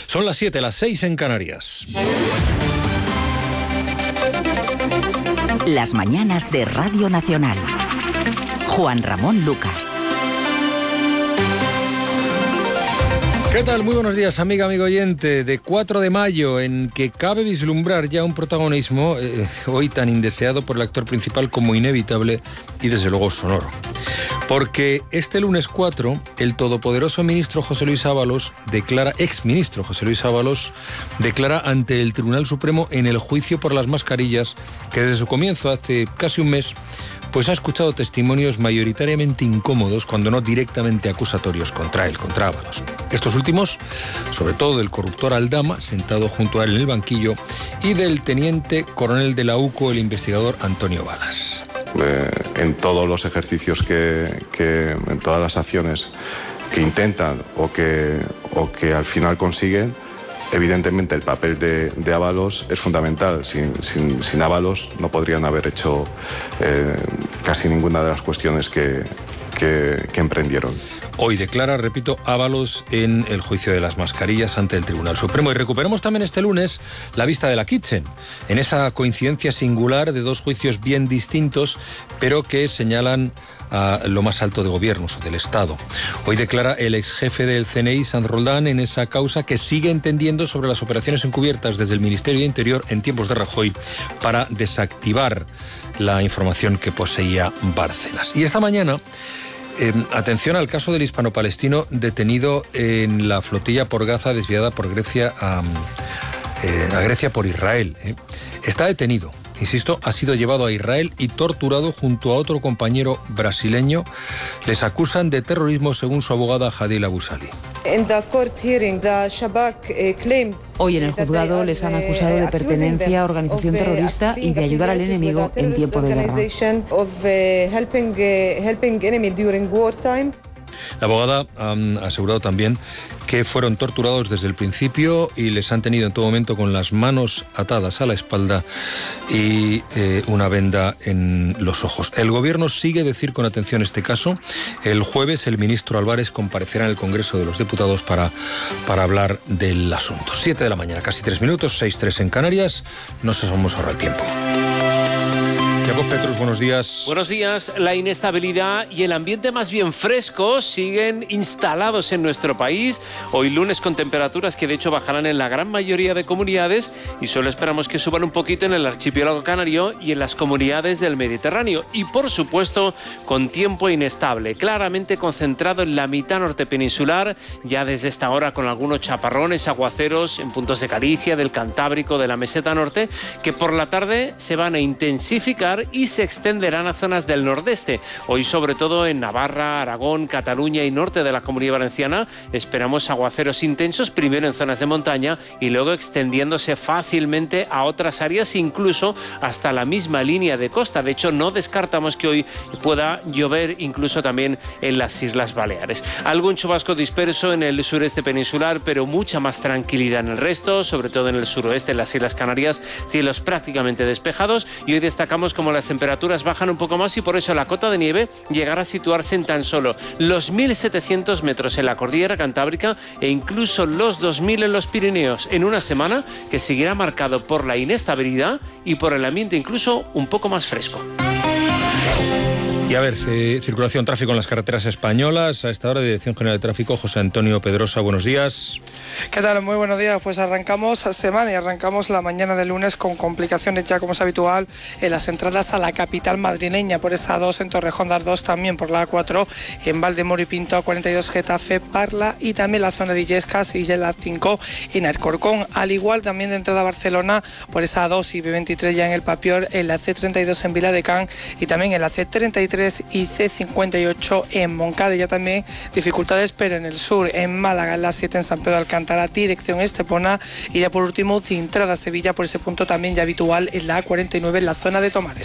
Son las 7, las 6 en Canarias. Las mañanas de Radio Nacional. Juan Ramón Lucas. ¿Qué tal? Muy buenos días, amigo oyente. De 4 de mayo, en que cabe vislumbrar ya un protagonismo hoy tan indeseado por el actor principal como inevitable y desde luego sonoro. Porque este lunes 4, el todopoderoso ministro José Luis Ábalos exministro José Luis Ábalos, declara ante el Tribunal Supremo en el juicio por las mascarillas que desde su comienzo, hace casi un mes, pues ha escuchado testimonios mayoritariamente incómodos, cuando no directamente acusatorios contra él, contra Ábalos. Estos últimos, sobre todo del corruptor Aldama, sentado junto a él en el banquillo, y del teniente coronel de la UCO, el investigador Antonio Balas. En todos los ejercicios en todas las acciones que intentan o que al final consiguen, evidentemente el papel de Ábalos es fundamental. Sin Ábalos no podrían haber hecho casi ninguna de las cuestiones que emprendieron. Hoy declara, repito, Ábalos en el juicio de las mascarillas ante el Tribunal Supremo. Y recuperamos también este lunes la vista de la Kitchen, en esa coincidencia singular de dos juicios bien distintos, pero que señalan a lo más alto de gobiernos o del Estado. Hoy declara el exjefe del CNI, Sanz Roldán, en esa causa que sigue entendiendo sobre las operaciones encubiertas desde el Ministerio de Interior en tiempos de Rajoy para desactivar la información que poseía Bárcenas. Y esta mañana, atención al caso del hispano-palestino detenido en la flotilla por Gaza, desviada por Grecia a Grecia por Israel. Está detenido. Insisto, ha sido llevado a Israel y torturado junto a otro compañero brasileño. Les acusan de terrorismo según su abogada Hadil Abu Salih. Hoy en el juzgado les han acusado de pertenencia a organización terrorista y de ayudar al enemigo en tiempo de guerra. La abogada ha asegurado también que fueron torturados desde el principio y les han tenido en todo momento con las manos atadas a la espalda y una venda en los ojos. El gobierno sigue decir con atención este caso. El jueves el ministro Álvarez comparecerá en el Congreso de los Diputados para hablar del asunto. 7 de la mañana, casi 3 minutos, 6:03 en Canarias. Nos vamos a ahorrar el tiempo. Jacob Petrus, buenos días. Buenos días. La inestabilidad y el ambiente más bien fresco siguen instalados en nuestro país. Hoy lunes con temperaturas que de hecho bajarán en la gran mayoría de comunidades y solo esperamos que suban un poquito en el archipiélago canario y en las comunidades del Mediterráneo. Y por supuesto con tiempo inestable, claramente concentrado en la mitad norte peninsular, ya desde esta hora con algunos chaparrones, aguaceros en puntos de Galicia, del Cantábrico, de la meseta norte, que por la tarde se van a intensificar y se extenderán a zonas del nordeste. Hoy sobre todo en Navarra, Aragón, Cataluña y norte de la Comunidad Valenciana esperamos aguaceros intensos, primero en zonas de montaña y luego extendiéndose fácilmente a otras áreas, incluso hasta la misma línea de costa. De hecho, no descartamos que hoy pueda llover incluso también en las Islas Baleares. Algún chubasco disperso en el sureste peninsular, pero mucha más tranquilidad en el resto, sobre todo en el suroeste, en las Islas Canarias, cielos prácticamente despejados. Y hoy destacamos como las temperaturas bajan un poco más y por eso la cota de nieve llegará a situarse en tan solo los 1.700 metros en la cordillera cantábrica e incluso los 2.000 en los Pirineos, en una semana que seguirá marcado por la inestabilidad y por el ambiente incluso un poco más fresco. Y a ver, circulación, tráfico en las carreteras españolas. A esta hora, Dirección General de Tráfico, José Antonio Pedrosa, buenos días. ¿Qué tal? Muy buenos días. Pues arrancamos semana y arrancamos la mañana de lunes con complicaciones ya como es habitual en las entradas a la capital madrileña, por esa 2 en Torrejón de Ardoz, también por la A4 en Valdemoro y Pinto, A42 Getafe, Parla y también la zona de Illescas y la 5 en Alcorcón. Al igual también de entrada a Barcelona por esa A2 y B23 ya en el Papior, en la C32 en Viladecans y también en la C33 y C58 en Moncada. Ya también dificultades pero en el sur, en Málaga, en la 7 en San Pedro de Alcántara, dirección Estepona y ya por último de entrada a Sevilla por ese punto también ya habitual en la A49 en la zona de Tomares.